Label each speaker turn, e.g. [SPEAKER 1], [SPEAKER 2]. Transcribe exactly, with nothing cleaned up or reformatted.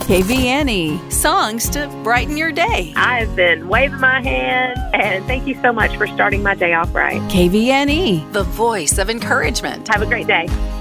[SPEAKER 1] K V N E, songs to brighten your day.
[SPEAKER 2] I've been waving my hand, and thank you so much for starting my day off right.
[SPEAKER 1] K V N E, the voice of encouragement.
[SPEAKER 2] Have a great day.